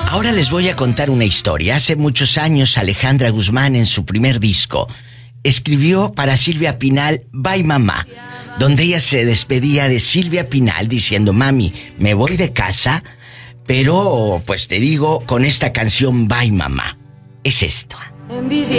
Ahora les voy a contar una historia. Hace muchos años, Alejandra Guzmán, en su primer disco, escribió para Silvia Pinal Bye Mamá, donde ella se despedía de Silvia Pinal diciendo: mami, me voy de casa, pero pues te digo con esta canción Bye Mamá. Es esto.